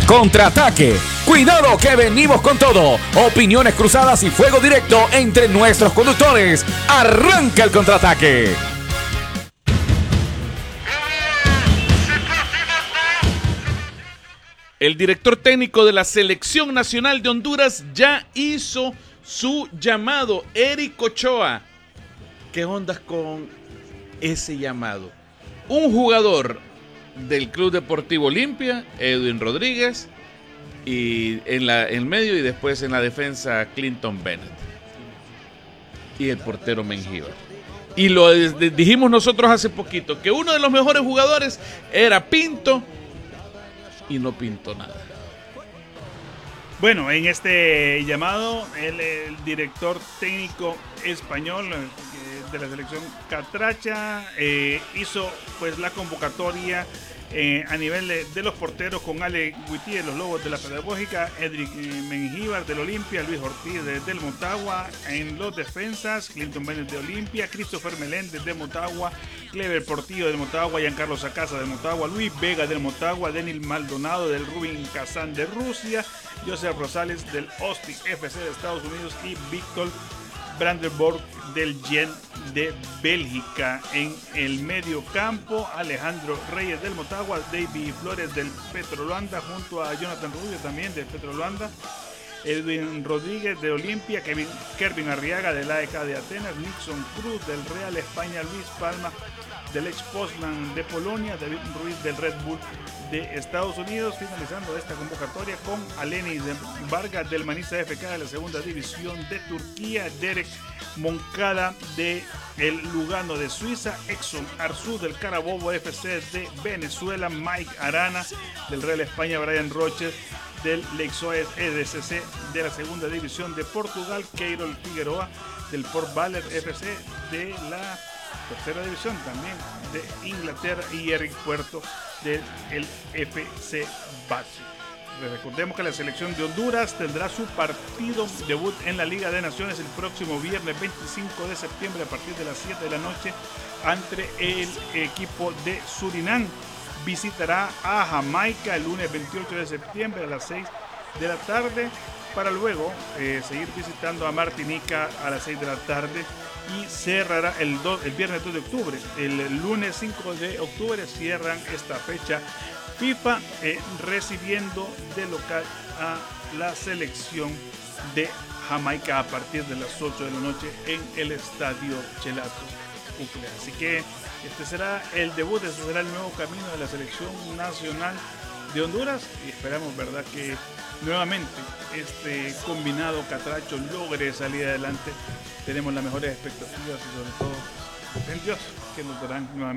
Contraataque. Cuidado que venimos con todo. Opiniones cruzadas y fuego directo entre nuestros conductores. Arranca el contraataque. El director técnico de la Selección Nacional de Honduras ya hizo su llamado, Eric Ochoa. ¿Qué ondas con ese llamado? Un jugador del Club Deportivo Olimpia, Edwin Rodríguez, y en el medio y después en la defensa Clinton Bennett y el portero Mengíbar. Y lo dijimos nosotros hace poquito, que uno de los mejores jugadores era Pinto, y no pintó nada. Bueno, en este llamado, el director técnico español de la selección catracha hizo pues la convocatoria a nivel de los porteros con Ale Guití de los Lobos de la Pedagógica, Edric Mengíbar del Olimpia, Luis Ortiz del Motagua. En los defensas, Clinton Bennett de Olimpia, Christopher Meléndez de Motagua, Clever Portillo del Motagua, Giancarlo Sacasa del Motagua, Luis Vega del Motagua, Denil Maldonado del Rubin Kazán de Rusia, Joseph Rosales del Ostic FC de Estados Unidos y Víctor Brandenburg del Gen de Bélgica. En el medio campo, Alejandro Reyes del Motagua, David Flores del Petrolanda, junto a Jonathan Rubio también del Petrolanda, Edwin Rodríguez de Olimpia, Kervin Arriaga del AEK de Atenas, Nixon Cruz del Real España, Luis Palma del ex Poznan de Polonia, David Ruiz del Red Bull de Estados Unidos. Finalizando esta convocatoria con Alenis Vargas del Manisa FK de la segunda división de Turquía, Derek Moncada de el Lugano de Suiza, Exxon Arzú del Carabobo FC de Venezuela, Mike Arana del Real España, Brian Roches del Leixoes EDCC de la segunda división de Portugal, Keirol Figueroa del Port Baler FC de la tercera división también de Inglaterra y Eric Puerto del FC Basel. Recordemos que la selección de Honduras tendrá su partido debut en la Liga de Naciones el próximo viernes 25 de septiembre a partir de las 7 de la noche ante el equipo de Surinam. Visitará a Jamaica el lunes 28 de septiembre a las 6 de la tarde para luego seguir visitando a Martinica a las 6 de la tarde y cerrará el viernes 2 de octubre. El lunes 5 de octubre cierran esta fecha FIFA recibiendo de local a la selección de Jamaica a partir de las 8 de la noche en el estadio Chelato Uclea. Así que este será el debut, este será el nuevo camino de la selección nacional de Honduras y esperamos, verdad, que nuevamente este combinado catracho logre salir adelante. Tenemos las mejores expectativas y sobre todo en Dios que nos darán nuevamente